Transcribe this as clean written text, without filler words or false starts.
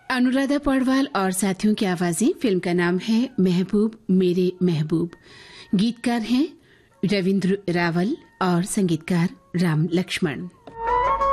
अनुराधा पौडवाल और साथियों की आवाजें। फिल्म का नाम है महबूब मेरे महबूब। गीतकार हैं रविंद्र रावल और संगीतकार राम लक्ष्मण।